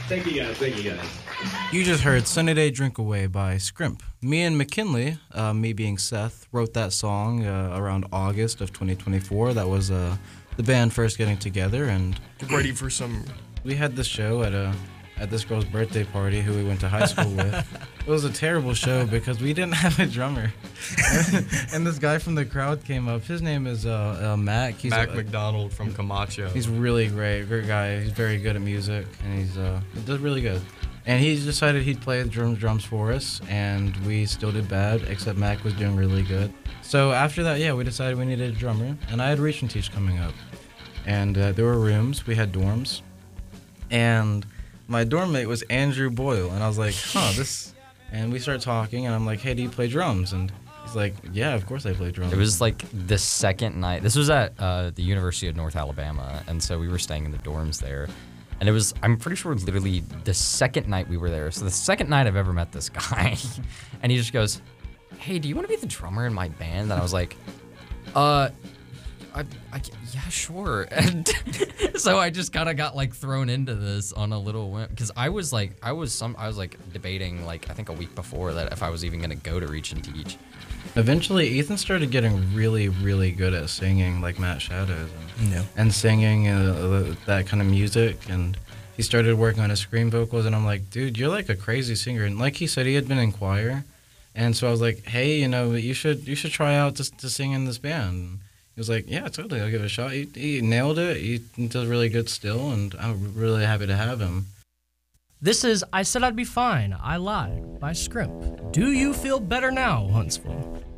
Thank you guys. Thank you guys. You just heard Sunny Day Drink Away by Scrimp. Me and McKinley, me being Seth, wrote that song around August of 2024. That was the band first getting together, and ready for some. We had this show at this girl's birthday party who we went to high school with. It was a terrible show because we didn't have a drummer. And this guy from the crowd came up. His name is Mac. He's Mac McDonald from Camacho. He's really great guy. He's very good at music, and he does really good. And he decided he'd play the drums for us, and we still did bad, except Mac was doing really good. So after that, we decided we needed a drummer, and I had Reach and Teach coming up. And there were rooms, we had dorms, and my dorm mate was Andrew Boyle, and I was like, and we started talking, and I'm like, hey, do you play drums? And he's like, yeah, of course I play drums. It was like the second night. This was at the University of North Alabama, and so we were staying in the dorms there. And it was, I'm pretty sure, literally the second night we were there. So the second night I've ever met this guy. And he just goes, hey, do you want to be the drummer in my band? And I was like, yeah, sure. And so I just kind of got like thrown into this on a little whim, because I was debating like I think a week before that if I was even gonna go to Reach and Teach. Eventually, Ethan started getting really, really good at singing, like Matt Shadows, and singing that kind of music. And he started working on his scream vocals, and I'm like, dude, you're like a crazy singer. And like he said, he had been in choir, and so I was like, hey, you should try out to sing in this band. He was like, yeah, totally, I'll give it a shot. He nailed it. He does really good still, and I'm really happy to have him. This is I Said I'd Be Fine, I Lied by Scrimp. Do you feel better now, Huntsville?